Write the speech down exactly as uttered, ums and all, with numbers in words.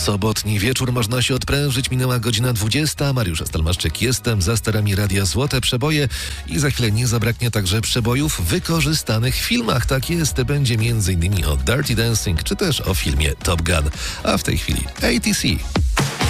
Sobotni wieczór można się odprężyć. Minęła godzina dwudziesta. Mariusz Stelmaszczyk jestem. Za sterami radia Złote Przeboje i za chwilę nie zabraknie także przebojów wykorzystanych w filmach. Tak jest, będzie między innymi o Dirty Dancing, czy też o filmie Top Gun. A w tej chwili A T C.